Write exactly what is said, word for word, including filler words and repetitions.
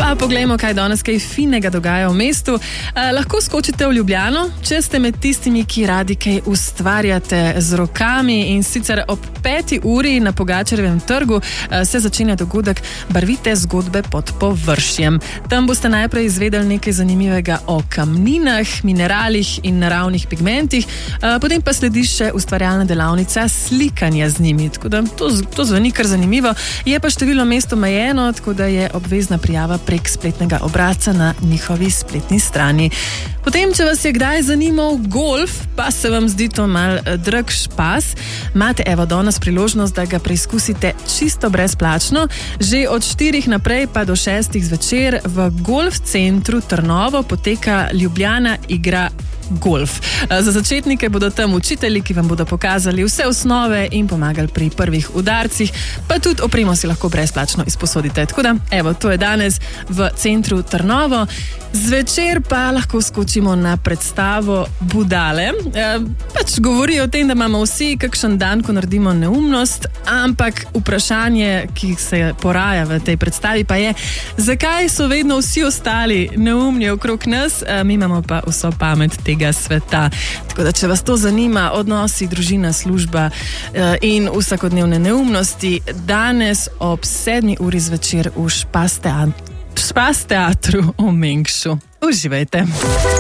Pa poglejmo, kaj danes kaj finega dogaja v mestu. Eh, lahko skočite v Ljubljano, če ste med tistimi, ki radi kaj ustvarjate z rokami, in sicer ob peti uri na Pogačarjevem trgu eh, se začenja dogodek Barvite zgodbe pod površjem. Tam boste najprej izvedeli nekaj zanimivega o kamninah, mineralih in naravnih pigmentih, eh, potem pa sledi še ustvarjalna delavnica slikanja z njimi. Tako da to, to zveni kar zanimivo. Je pa število mest omejeno, tako da je obvezna prijava prek spletnega obrazca na njihovi spletni strani. Potem, če vas je kdaj zanimal golf, pa se vam zdi to mal drag špas, imate evo danes priložnost, da ga preizkusite čisto brezplačno. Že od štirih naprej pa do šestih zvečer v golf centru Trnovo poteka Ljubljana igra golf. Za začetnike bodo tam učitelji, ki vam bodo pokazali vse osnove in pomagali pri prvih udarcih, pa tudi opremo si lahko brezplačno izposodite. Tako da, evo, to je danes v centru Trnovo. Zvečer pa lahko skočimo na predstavo Budale. E, pač govori o tem, da imamo vsi kakšen dan, ko naredimo neumnost, ampak vprašanje, ki se poraja v tej predstavi, pa je, zakaj so vedno vsi ostali neumni okrog nas, e, mi imamo pa vso pamet tega sveta. Tako da, če vas to zanima, odnosi, družina, služba e, in vsakodnevne neumnosti, danes ob sedmi uri zvečer v Špas teatru v Špas teatru v Mengšu. Uživajte!